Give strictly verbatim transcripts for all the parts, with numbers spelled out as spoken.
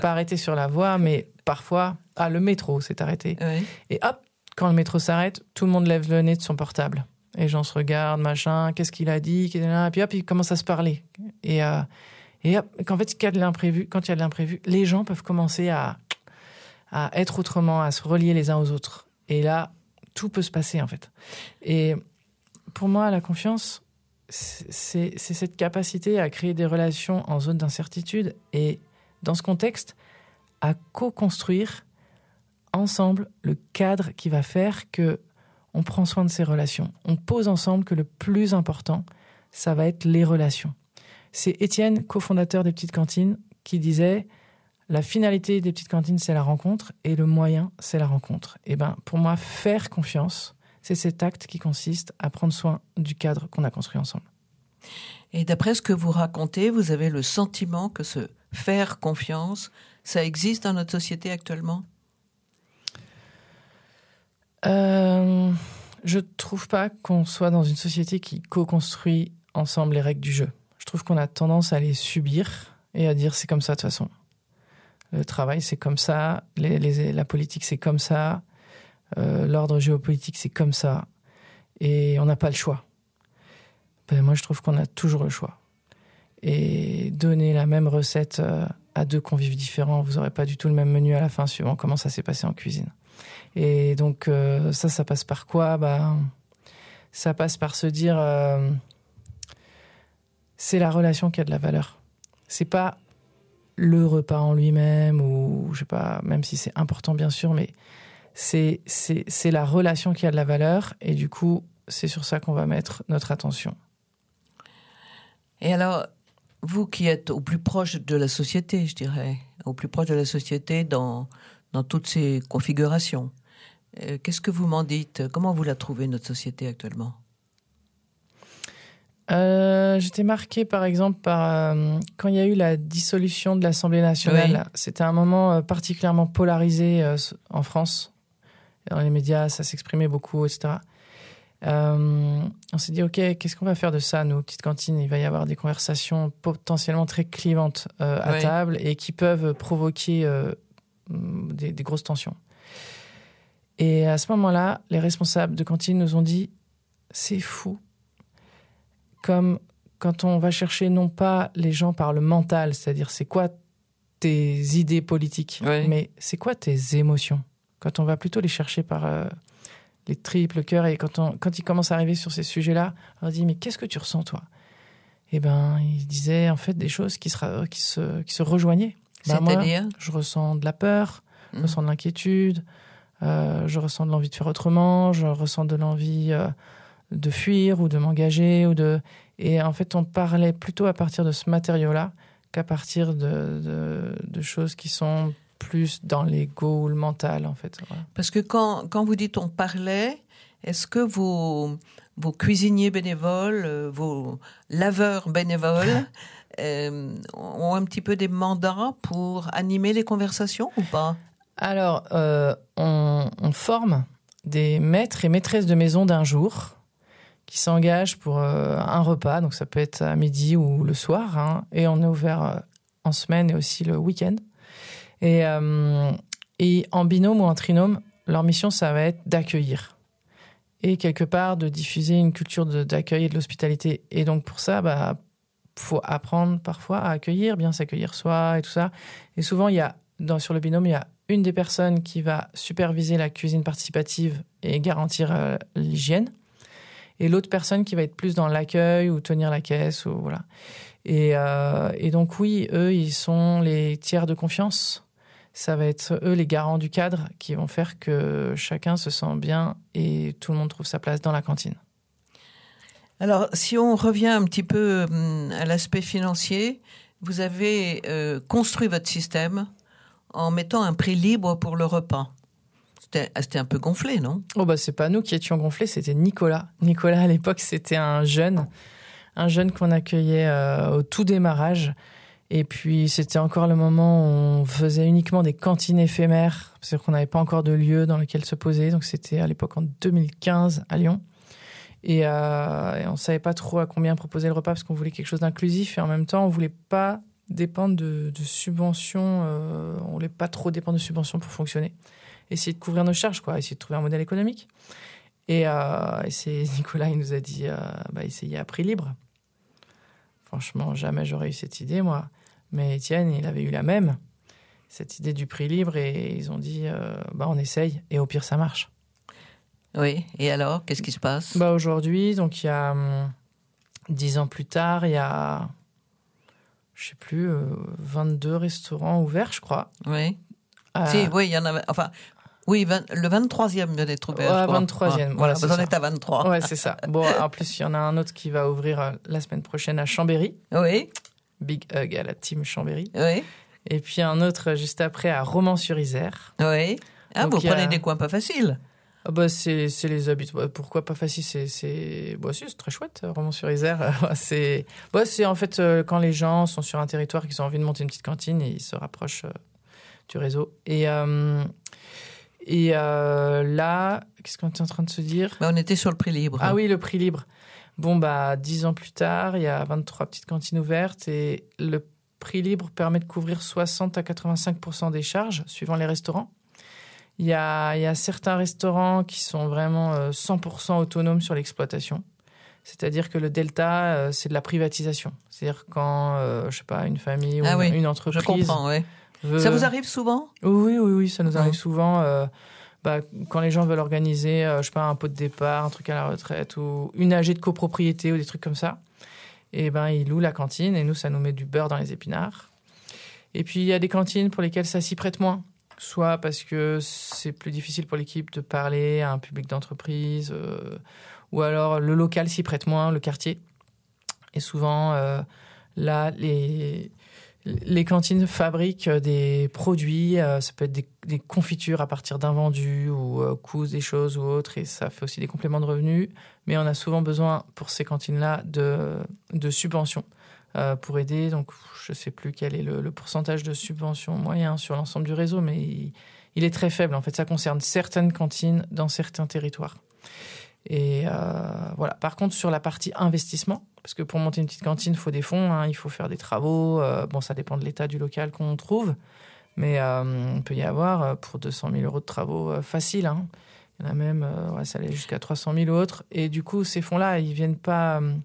pas arrêté sur la voie, mais parfois, ah, le métro s'est arrêté. Oui. Et hop, quand le métro s'arrête, tout le monde lève le nez de son portable. Et les gens se regardent, machin, qu'est-ce qu'il a dit, et puis hop, ils commencent à se parler. Et, euh, et hop, qu'en fait, quand il y a de l'imprévu, quand il y a de l'imprévu, les gens peuvent commencer à, à être autrement, à se relier les uns aux autres. Et là, tout peut se passer, en fait. Et pour moi, la confiance, c'est, c'est cette capacité à créer des relations en zone d'incertitude et, dans ce contexte, à co-construire ensemble le cadre qui va faire que on prend soin de ces relations. On pose ensemble que le plus important, ça va être les relations. C'est Étienne, cofondateur des Petites Cantines, qui disait « La finalité des Petites Cantines, c'est la rencontre et le moyen, c'est la rencontre. » Et ben, pour moi, faire confiance, c'est cet acte qui consiste à prendre soin du cadre qu'on a construit ensemble. Et d'après ce que vous racontez, vous avez le sentiment que ce faire confiance, ça existe dans notre société actuellement ? Euh, je trouve pas qu'on soit dans une société qui co-construit ensemble les règles du jeu. Je trouve qu'on a tendance à les subir et à dire c'est comme ça de toute façon. Le travail c'est comme ça, les, les, la politique c'est comme ça, euh, l'ordre géopolitique c'est comme ça, et on n'a pas le choix. Ben, moi je trouve qu'on a toujours le choix. Et donner la même recette euh, à deux convives différents, vous n'aurez pas du tout le même menu à la fin suivant comment ça s'est passé en cuisine. Et donc, euh, ça, ça passe par quoi ? Bah, ça passe par se dire, euh, c'est la relation qui a de la valeur. C'est pas le repas en lui-même, ou je sais pas, même si c'est important bien sûr, mais c'est, c'est, c'est la relation qui a de la valeur, et du coup, c'est sur ça qu'on va mettre notre attention. Et alors, vous qui êtes au plus proche de la société, je dirais, au plus proche de la société dans, dans toutes ses configurations, Euh, qu'est-ce que vous m'en dites ? Comment vous la trouvez, notre société, actuellement ? euh, J'étais marquée, par exemple, par euh, quand il y a eu la dissolution de l'Assemblée nationale. Oui. C'était un moment euh, particulièrement polarisé euh, en France. Dans les médias, ça s'exprimait beaucoup, et cetera. Euh, on s'est dit, OK, qu'est-ce qu'on va faire de ça, nous, petites cantines ? Il va y avoir des conversations potentiellement très clivantes euh, à oui. table et qui peuvent provoquer euh, des, des grosses tensions. Et à ce moment-là, les responsables de cantine nous ont dit « c'est fou ». Comme quand on va chercher non pas les gens par le mental, c'est-à-dire c'est quoi tes idées politiques, oui. mais c'est quoi tes émotions. Quand on va plutôt les chercher par euh, les tripes, le cœur, et quand, on, quand ils commencent à arriver sur ces sujets-là, on leur dit « mais qu'est-ce que tu ressens, toi ?» Eh bien, ils disaient en fait des choses qui se, qui se, qui se rejoignaient. Ben, C'est-à-dire ? Moi, je ressens de la peur, mmh. je ressens de l'inquiétude, Euh, je ressens de l'envie de faire autrement, je ressens de l'envie euh, de fuir ou de m'engager. Ou de... Et en fait, on parlait plutôt à partir de ce matériau-là qu'à partir de, de, de choses qui sont plus dans l'ego ou le mental, en fait. Voilà. Parce que quand, quand vous dites on parlait, est-ce que vos, vos cuisiniers bénévoles, vos laveurs bénévoles euh, ont un petit peu des mandats pour animer les conversations ou pas ? Alors, euh, on, on forme des maîtres et maîtresses de maison d'un jour qui s'engagent pour euh, un repas, donc ça peut être à midi ou le soir, hein, et on est ouvert euh, en semaine et aussi le week-end. Et, euh, et en binôme ou en trinôme, leur mission, ça va être d'accueillir et quelque part de diffuser une culture de, d'accueil et de l'hospitalité. Et donc pour ça, bah, faut apprendre parfois à accueillir, bien s'accueillir soi et tout ça. Et souvent, il y a dans, sur le binôme, il y a une des personnes qui va superviser la cuisine participative et garantir euh, l'hygiène, et l'autre personne qui va être plus dans l'accueil ou tenir la caisse. Ou, voilà. et, euh, et donc oui, eux, ils sont les tiers de confiance. Ça va être eux les garants du cadre qui vont faire que chacun se sent bien et tout le monde trouve sa place dans la cantine. Alors, si on revient un petit peu à l'aspect financier, vous avez euh, construit votre système en mettant un prix libre pour le repas. C'était, c'était un peu gonflé, non ? Oh bah c'est pas nous qui étions gonflés, c'était Nicolas. Nicolas, à l'époque, c'était un jeune, un jeune qu'on accueillait euh, au tout démarrage. Et puis, c'était encore le moment où on faisait uniquement des cantines éphémères, parce qu'on n'avait pas encore de lieu dans lequel se poser. Donc, c'était à l'époque en deux mille quinze à Lyon. Et, euh, et on ne savait pas trop à combien proposer le repas, parce qu'on voulait quelque chose d'inclusif. Et en même temps, on ne voulait pas dépendent de, de subventions. Euh, on ne voulait pas trop dépendre de subventions pour fonctionner. Essayer de couvrir nos charges, quoi. Essayer de trouver un modèle économique. Et, euh, et c'est Nicolas, il nous a dit, euh, bah, essayez à prix libre. Franchement, jamais j'aurais eu cette idée, moi. Mais Étienne, il avait eu la même, cette idée du prix libre, et ils ont dit, euh, bah, on essaye, et au pire, ça marche. Oui, et alors, qu'est-ce qui se passe? Bah, aujourd'hui, donc il y a hum, dix ans plus tard, il y a, je sais plus, euh, vingt-deux restaurants ouverts, je crois. Oui. Euh, Si, oui, il y en avait. Enfin, oui, vingt, le vingt-troisième vient d'être ouvert. Ouais, je crois. vingt-troisième. Ah, Voilà, voilà, c'est vous en ça. êtes à vingt-trois. Ouais, c'est ça. Bon, en plus, il y en a un autre qui va ouvrir euh, la semaine prochaine à Chambéry. Oui, Big hug à la team Chambéry. oui, Et puis un autre euh, juste après à Romans-sur-Isère. oui. Ah, Donc, vous il y a- prenez des coins pas faciles. Ah bah, c'est, c'est les habitants. Bah, pourquoi pas facile? C'est, c'est... Bah, si, c'est très chouette, euh, Romans-sur-Isère. c'est... Bah, c'est en fait euh, quand les gens sont sur un territoire, qu'ils ont envie de monter une petite cantine, et ils se rapprochent euh, du réseau. Et, euh, et euh, là, qu'est-ce qu'on était en train de se dire? Mais on était sur le prix libre. Ah oui, le prix libre. Bon, bah, dix ans plus tard, il y a vingt-trois petites cantines ouvertes, et le prix libre permet de couvrir soixante à quatre-vingt-cinq pour cent des charges, suivant les restaurants. Il y a, il y a certains restaurants qui sont vraiment euh, cent pour cent autonomes sur l'exploitation. C'est-à-dire que le delta, euh, c'est de la privatisation. C'est-à-dire quand, euh, je sais pas, une famille ou Ah une, oui, une Je entreprise... comprends, oui. veut- Ça vous arrive souvent? Oui, oui, oui, ça nous arrive Mhm. souvent. euh, bah, quand les gens veulent organiser, euh, je sais pas, un pot de départ, un truc à la retraite, ou une A G de copropriété, ou des trucs comme ça, et ben ils louent la cantine, et nous, ça nous met du beurre dans les épinards. Et puis, il y a des cantines pour lesquelles ça s'y prête moins. Soit parce que c'est plus difficile pour l'équipe de parler à un public d'entreprise, euh, ou alors le local s'y prête moins, le quartier. Et souvent, euh, là, les, les cantines fabriquent des produits, euh, ça peut être des, des confitures à partir d'invendus, ou euh, cousent des choses ou autres, et ça fait aussi des compléments de revenus. Mais on a souvent besoin, pour ces cantines-là, de, de subventions. Euh, pour aider. Donc, je ne sais plus quel est le, le pourcentage de subvention moyen sur l'ensemble du réseau, mais il, il est très faible. En fait, ça concerne certaines cantines dans certains territoires. Et euh, voilà. Par contre, sur la partie investissement, parce que pour monter une petite cantine, il faut des fonds, hein, il faut faire des travaux. Euh, bon, ça dépend de l'état du local qu'on trouve, mais euh, on peut y avoir euh, pour deux cent mille euros de travaux euh, faciles. Hein. Il y en a même, euh, ouais, ça allait jusqu'à trois cent mille ou autres. Et du coup, ces fonds-là, ils viennent pas... Euh,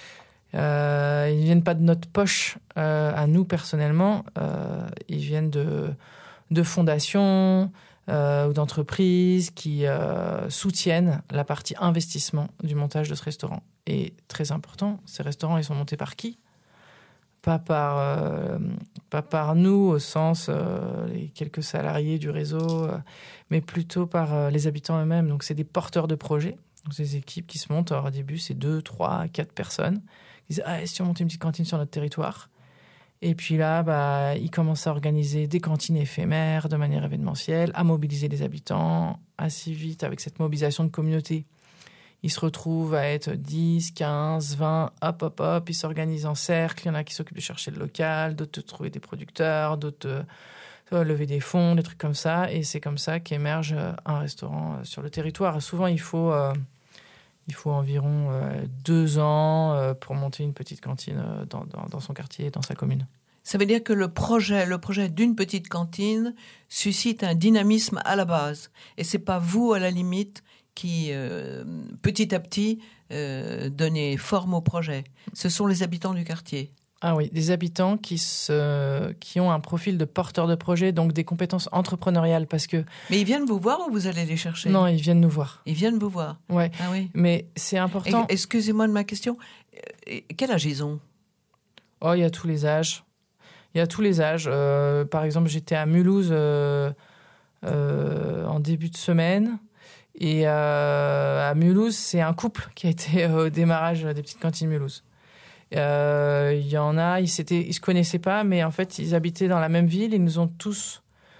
Euh, ils ne viennent pas de notre poche euh, à nous personnellement, euh, ils viennent de, de fondations euh, ou d'entreprises qui euh, soutiennent la partie investissement du montage de ce restaurant. Et très important, ces restaurants, ils sont montés par qui? Pas par, euh, pas par nous au sens euh, les quelques salariés du réseau, euh, mais plutôt par euh, les habitants eux-mêmes. Donc c'est des porteurs de projets, donc ces équipes qui se montent. Alors, au début, c'est deux, trois, quatre personnes. Ils disent, ah, si on montait une petite cantine sur notre territoire. Et puis là, bah, ils commencent à organiser des cantines éphémères de manière événementielle, à mobiliser les habitants assez vite avec cette mobilisation de communauté. Ils se retrouvent à être dix, quinze, vingt, hop, hop, hop, ils s'organisent en cercle. Il y en a qui s'occupent de chercher le local, d'autres de trouver des producteurs, d'autres de lever des fonds, des trucs comme ça. Et c'est comme ça qu'émerge un restaurant sur le territoire. Souvent, il faut... Euh, Il faut environ euh, deux ans euh, pour monter une petite cantine euh, dans, dans, dans son quartier, dans sa commune. Ça veut dire que le projet, le projet d'une petite cantine suscite un dynamisme à la base. Et c'est pas vous, à la limite, qui, euh, petit à petit, euh, donnez forme au projet. Ce sont les habitants du quartier. Ah oui, des habitants qui, se, qui ont un profil de porteur de projet, donc des compétences entrepreneuriales, parce que... Mais ils viennent vous voir ou vous allez les chercher? Non, ils viennent nous voir. Ils viennent vous voir. Ouais. Ah oui. Mais c'est important... Et, excusez-moi de ma question. Quel âge ils ont? Oh, il y a tous les âges. Il y a tous les âges. Euh, par exemple, j'étais à Mulhouse euh, euh, en début de semaine. Et euh, à Mulhouse, c'est un couple qui a été au démarrage des petites cantines Mulhouse. Il euh, y en a, ils ne se connaissaient pas, mais en fait, ils habitaient dans la même ville. Ils nous ont tous...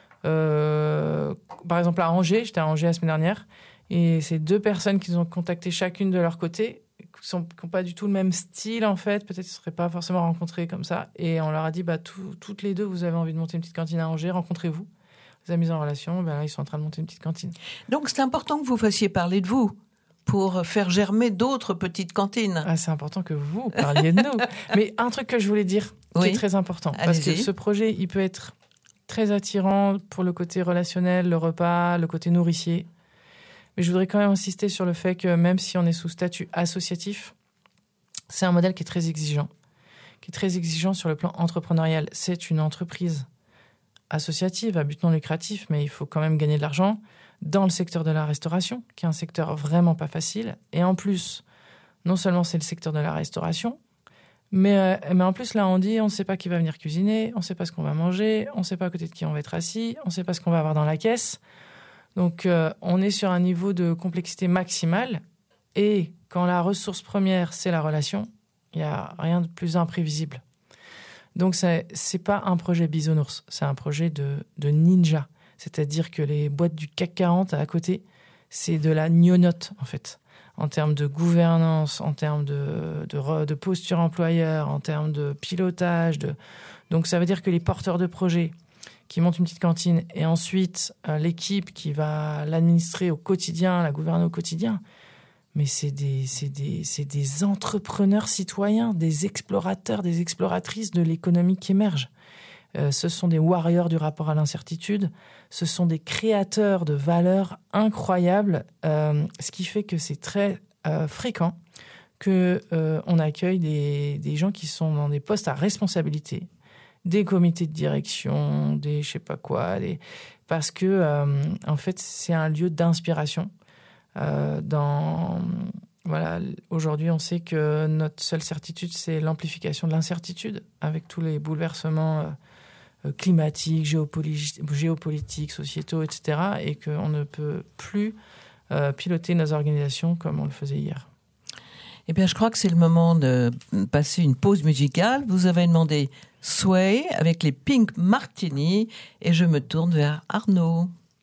Euh, par exemple, à Angers, j'étais à Angers la semaine dernière, et c'est deux personnes qui nous ont contacté chacune de leur côté, qui n'ont pas du tout le même style, en fait. Peut-être qu'ils ne seraient pas forcément rencontrés comme ça. Et on leur a dit, bah, tout, toutes les deux, vous avez envie de monter une petite cantine à Angers, rencontrez-vous. Vous avez mis en relation, ben là, ils sont en train de monter une petite cantine. Donc, c'est important que vous fassiez parler de vous pour faire germer d'autres petites cantines. Ah, c'est important que vous parliez de nous. Mais un truc que je voulais dire, qui oui. est très important. Allez-y. Parce que ce projet, il peut être très attirant pour le côté relationnel, le repas, le côté nourricier. Mais je voudrais quand même insister sur le fait que même si on est sous statut associatif, c'est un modèle qui est très exigeant, qui est très exigeant sur le plan entrepreneurial. C'est une entreprise associative à but non lucratif, mais il faut quand même gagner de l'argent dans le secteur de la restauration, qui est un secteur vraiment pas facile. Et en plus, non seulement c'est le secteur de la restauration, mais, euh, mais en plus, là, on dit, on ne sait pas qui va venir cuisiner, on ne sait pas ce qu'on va manger, on ne sait pas à côté de qui on va être assis, on ne sait pas ce qu'on va avoir dans la caisse. Donc, euh, on est sur un niveau de complexité maximale. Et quand la ressource première, c'est la relation, il n'y a rien de plus imprévisible. Donc, ce n'est pas un projet bisounours, c'est un projet de, de ninja. C'est-à-dire que les boîtes du C A C quarante à côté, c'est de la gnognotte, en fait. En termes de gouvernance, en termes de, de, de posture employeur, en termes de pilotage. De... Donc, ça veut dire que les porteurs de projets qui montent une petite cantine et ensuite euh, l'équipe qui va l'administrer au quotidien, la gouverner au quotidien, mais c'est des, c'est des, c'est des entrepreneurs citoyens, des explorateurs, des exploratrices de l'économie qui émerge. Euh, ce sont des warriors du rapport à l'incertitude, ce sont des créateurs de valeurs incroyables, euh, ce qui fait que c'est très euh, fréquent qu'on euh, accueille des, des gens qui sont dans des postes à responsabilité, des comités de direction, des je sais pas quoi, des... parce que euh, en fait c'est un lieu d'inspiration. Euh, dans voilà, aujourd'hui on sait que notre seule certitude c'est l'amplification de l'incertitude avec tous les bouleversements euh, climatiques, géopolitiques, géopolitiques, sociétaux, et cetera. Et qu'on ne peut plus euh, piloter nos organisations comme on le faisait hier. Eh bien, je crois que c'est le moment de passer une pause musicale. Vous avez demandé Sway avec les Pink Martini et je me tourne vers Arnaud.